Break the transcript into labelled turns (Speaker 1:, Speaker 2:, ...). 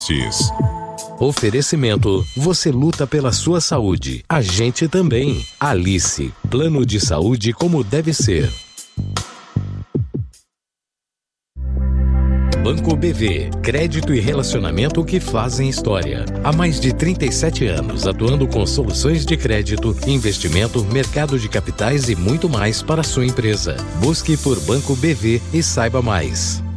Speaker 1: Oferecimento: você luta pela sua saúde. A gente também. Alice, plano de saúde como deve ser. Banco BV, crédito e relacionamento que fazem história. Há mais de 37 anos atuando com soluções de crédito, investimento, mercado de capitais e muito mais para a sua empresa. Busque por Banco BV e saiba mais.